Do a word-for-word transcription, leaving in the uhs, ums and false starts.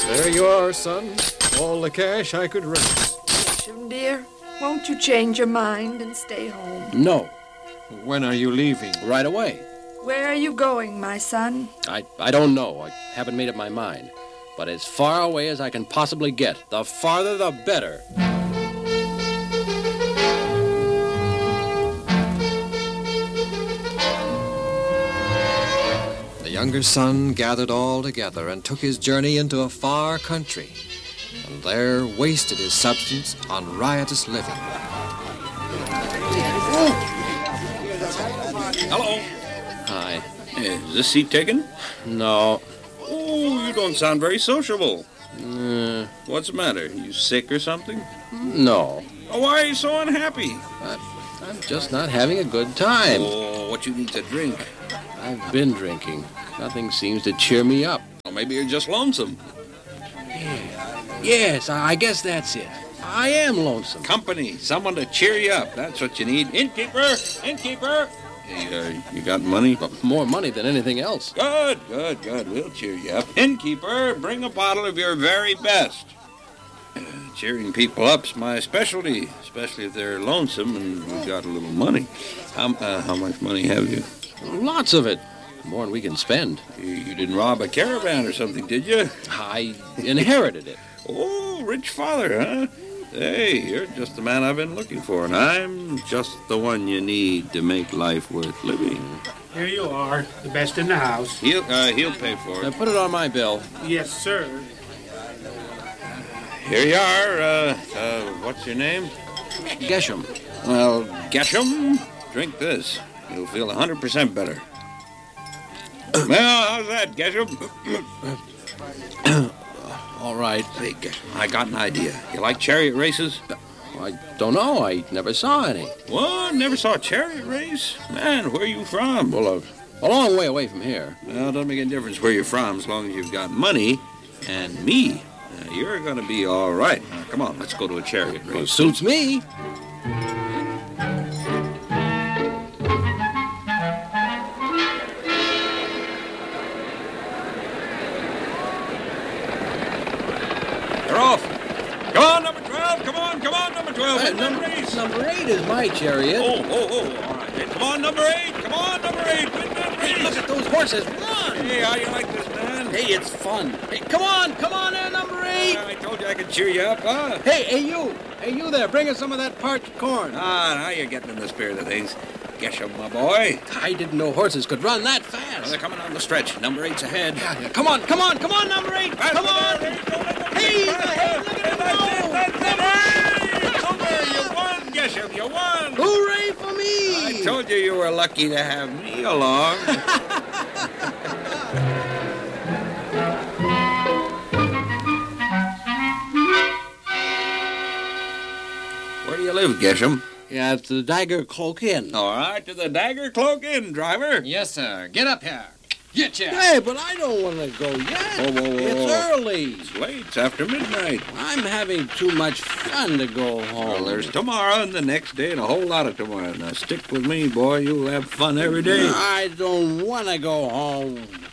There you are, son. All the cash I could raise. Gresham, dear, won't you change your mind and stay home? No. When are you leaving? Right away. Where are you going, my son? I, I don't know. I haven't made up my mind. But as far away as I can possibly get. The farther, the better. The younger son gathered all together and took his journey into a far country, and there wasted his substance on riotous living. Hello. Hi. Is this seat taken? No. Oh, you don't sound very sociable. Uh, What's the matter? You sick or something? no. Oh, why are you so unhappy? I'm just not having a good time. Oh, what you need to drink. I've been drinking. Nothing seems to cheer me up. Or maybe you're just lonesome. Yes, I guess that's it. I am lonesome. Company, someone to cheer you up. That's what you need. Innkeeper, innkeeper. Hey, uh, you got money? But more money than anything else. Good, good, good. We'll cheer you up. Innkeeper, bring a bottle of your very best. Uh, cheering people up's my specialty, especially if they're lonesome and we've got a little money. How, uh, how much money have you? Lots of it. More than we can spend. You, you didn't rob a caravan or something, did you? I inherited it. Oh, rich father, huh? Hey, you're just the man I've been looking for, and I'm just the one you need to make life worth living. Here you are, the best in the house. He'll, uh, he'll pay for Now it. put it on my bill. Yes, sir. Here you are. Uh, uh, what's your name? Gesham. Well, Gesham, drink this. You'll feel one hundred percent better. Well, how's that, Gesham? All right. Hey, Gesham, I got an idea. You like chariot races? I don't know. I never saw any. What? Never saw a chariot race? Man, where are you from? Well, uh, a long way away from here. Well, it doesn't make any difference where you're from as long as you've got money and me. Uh, you're going to be all right. Now, come on, let's go to a chariot Well, race. suits me. They're off. Come on, number twelve. Come on, come on, number twelve. Uh, Win that number, race. number eight is my chariot. Oh, oh, oh. All right. Hey, come on, number eight. Come on, number eight. Win that race. Look at those horses run. Hey, how you like this, man? Hey, it's fun. Hey, come on, come on there, number eight. I told you I could cheer you up, huh? Hey, hey, you. Hey, you there. Bring us some of that parched corn. Ah, now you're getting in the spirit of things. Gesham, my boy. I didn't know horses could run that Well, fast. they're coming on the stretch. Number eight's ahead. Yeah, yeah. Come on, come on, come on, number eight. Come on. Hey, hey, look at him go. Over, you won, Gesham, you won. Hooray for me. I told you you were lucky to have me along. Where do you live, Gesham? Yeah, it's the Dagger Cloak Inn. All right, to the Dagger Cloak Inn, driver. Yes, sir. Get up here. Get ya. Hey, but I don't want to go yet. Whoa, whoa, whoa, It's whoa. early. It's late. It's after midnight. I'm having too much fun to go home. Well, there's tomorrow and the next day and a whole lot of tomorrow. Now, stick with me, boy. You'll have fun every day. I don't want to go home.